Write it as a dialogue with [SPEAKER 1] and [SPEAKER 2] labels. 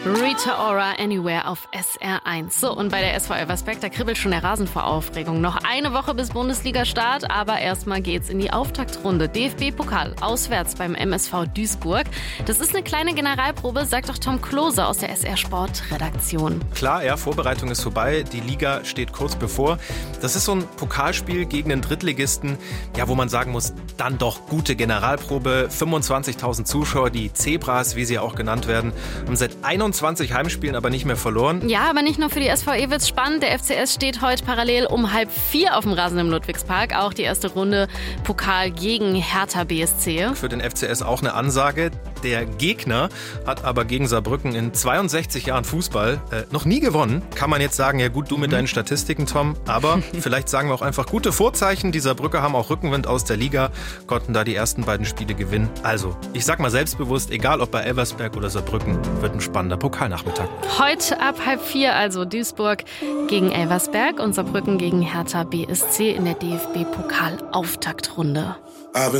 [SPEAKER 1] Rita Ora, Anywhere auf SR1. So, und bei der SV Elversberg, da kribbelt schon der Rasen vor Aufregung. Noch eine Woche bis Bundesliga-Start, aber erstmal geht's in die Auftaktrunde. DFB-Pokal, auswärts beim MSV Duisburg. Das ist eine kleine Generalprobe, sagt doch Tom Klose aus der SR-Sport-Redaktion.
[SPEAKER 2] Klar, ja, Vorbereitung ist vorbei, die Liga steht kurz bevor. Das ist so ein Pokalspiel gegen den Drittligisten, ja, wo man sagen muss, dann doch gute Generalprobe. 25.000 Zuschauer, die Zebras, wie sie auch genannt werden, haben seit 21 Heimspielen aber nicht mehr verloren.
[SPEAKER 1] Ja, aber nicht nur für die SV Ewitz spannend. Der FCS steht heute parallel um 3:30 auf dem Rasen im Ludwigspark. Auch die erste Runde Pokal gegen Hertha BSC.
[SPEAKER 2] Für den FCS auch eine Ansage. Der Gegner hat aber gegen Saarbrücken in 62 Jahren Fußball noch nie gewonnen. Kann man jetzt sagen, ja gut, du mit deinen Statistiken, Tom. Aber vielleicht sagen wir auch einfach gute Vorzeichen. Die Saarbrücker haben auch Rückenwind aus der Liga, konnten da die ersten beiden Spiele gewinnen. Also, ich sag mal selbstbewusst, egal ob bei Elversberg oder Saarbrücken, wird ein spannender Pokalnachmittag.
[SPEAKER 1] Heute ab 3:30, also Duisburg gegen Elversberg und Saarbrücken gegen Hertha BSC in der DFB-Pokal-Auftaktrunde.